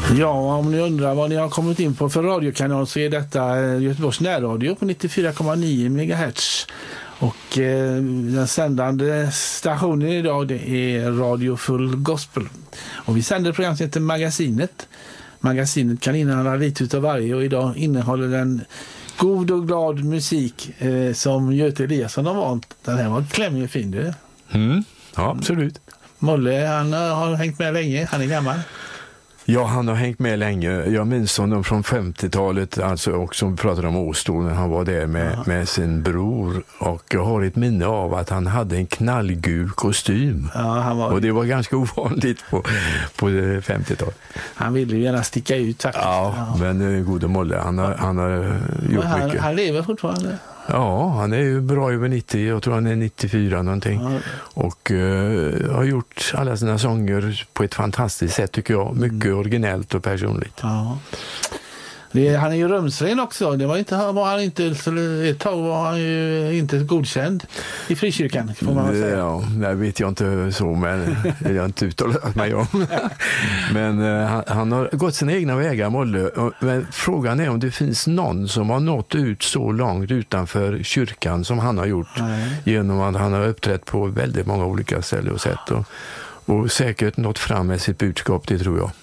Ja, om ni undrar vad ni har kommit in på för radiokanal så är detta Göteborgs närradio på 94,9 MHz. Och den sändande stationen idag det är Radio Full Gospel. Och vi sänder program som heter Magasinet. Magasinet kan innehålla lite utav varje och idag innehåller den god och glad musik som Göte Eliasson har valt. Den här var klämmig fin du. Ja, absolut. Molle, han har hängt med länge, han är gammal. Ja, han har hängt med länge. Jag minns honom från 50-talet, alltså också vi pratade om Åstol när han var där med sin bror. Och jag har ett minne av att han hade en knallgul kostym. Ja, och det var ganska ovanligt på 50-talet. Han ville ju gärna sticka ut faktiskt. Ja. Men gode Molle, han har gjort mycket. Han lever fortfarande. Ja, han är ju bra över 90, jag tror han är 94 någonting. Ja. Och har gjort alla sina sånger på ett fantastiskt sätt tycker jag. Mycket originellt och personligt. Ja. Han är ju rumsren också. Det var han inte ett tag var han ju inte godkänd i frikyrkan får man säga. Ja, det vet jag inte så men det har inte uttalat mig om. Men han har gått sina egna vägar Molle. Men frågan är om det finns någon som har nått ut så långt utanför kyrkan som han har gjort. Nej. Genom att han har uppträtt på väldigt många olika ställen och sätt och säkert nått fram med sitt budskap, det tror jag.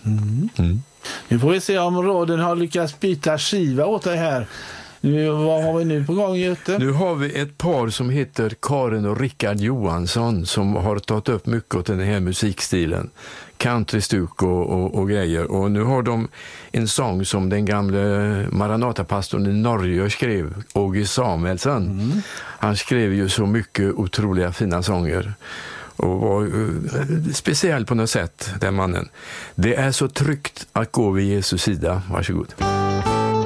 Nu får vi se om råden har lyckats byta skiva åt dig här. Vad har vi nu på gång, Göte? Nu har vi ett par som heter Karin och Rickard Johansson som har tagit upp mycket åt den här musikstilen. Countrystuk och grejer. Och nu har de en sång som den gamla Maranatapastorn i Norge skrev, Åge Samuelsson. Han skrev ju så mycket otroliga fina sånger. Och var speciell på något sätt, den mannen. Det är så tryggt att gå vid Jesus sida. Varsågod.